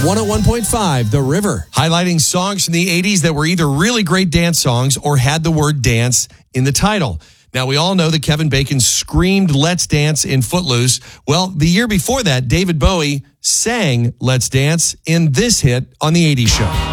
101.5 The River. Highlighting songs from the 80s that were either really great dance songs or had the word dance in the title. Now, we all know that Kevin Bacon screamed "Let's Dance" in Footloose. Well, the year before that, David Bowie sang "Let's Dance" in this hit on the 80s Show.